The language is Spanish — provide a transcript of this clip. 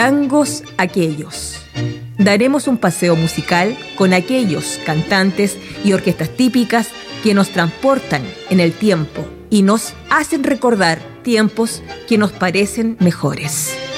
tangos aquellos. Daremos un paseo musical con aquellos cantantes y orquestas típicas que nos transportan en el tiempo y nos hacen recordar tiempos que nos parecen mejores.